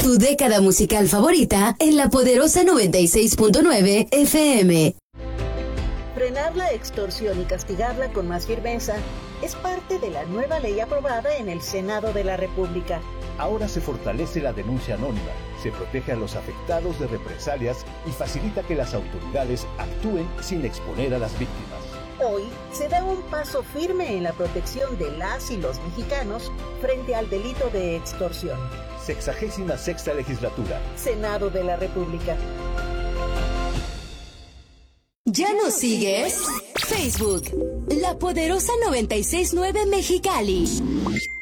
tu década musical favorita en la poderosa 96.9 FM. Frenar la extorsión y castigarla con más firmeza es parte de la nueva ley aprobada en el Senado de la República. Ahora se fortalece la denuncia anónima, se protege a los afectados de represalias y facilita que las autoridades actúen sin exponer a las víctimas. Hoy se da un paso firme en la protección de las y los mexicanos frente al delito de extorsión. 66ª legislatura. Senado de la República. ¿Ya nos sigues? Facebook, La Poderosa 96.9 Mexicali.